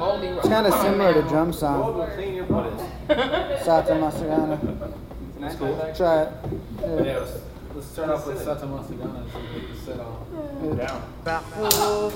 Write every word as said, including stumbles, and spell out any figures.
It's kind of similar to drum Gold song. will clean your buttons. Sata Masagana. That's cool. Try it. Yeah, let's, let's start off with Sata Masagana so we can set on. Down.